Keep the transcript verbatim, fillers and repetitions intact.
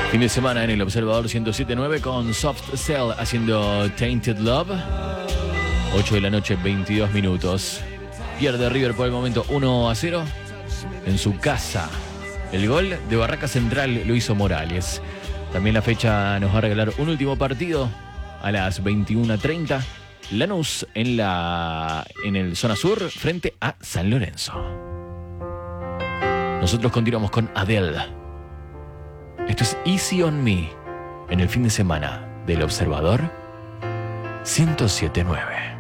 Fin de semana en el Observador ciento siete punto nueve con Soft Cell haciendo Tainted Love. ocho de la noche, veintidós minutos. Pierde River por el momento uno a cero en su casa. El gol de Barraca Central lo hizo Morales. También la fecha nos va a regalar un último partido a las veintiuna treinta. Lanús en la en el zona sur frente a San Lorenzo. Nosotros continuamos con Adele. Esto es Easy on Me en el fin de semana del Observador ciento siete punto nueve.